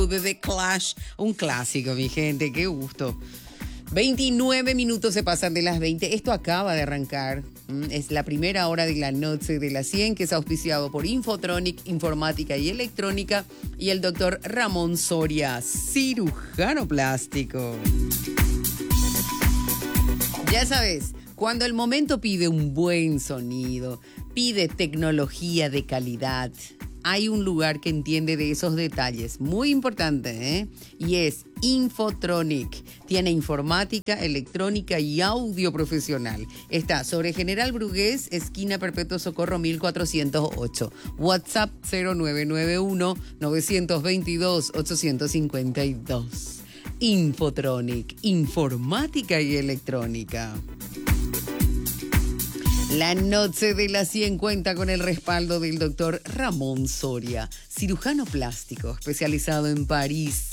de The Clash, un clásico, mi gente, qué gusto. 29 minutos se pasan de las 20. Esto acaba de arrancar. Es la primera hora de la noche de las 100, que es auspiciado por Infotronic, Informática y Electrónica, y el doctor Ramón Soria, cirujano plástico. Ya sabes, cuando el momento pide un buen sonido, pide tecnología de calidad, hay un lugar que entiende de esos detalles, muy importante, ¿eh? Y es Infotronic. Tiene informática, electrónica y audio profesional. Está sobre General Brugués, esquina Perpetuo Socorro 1408. WhatsApp 0991-922-852. Infotronic, informática y electrónica. La noche de las 100 cuenta con el respaldo del doctor Ramón Soria, cirujano plástico especializado en París.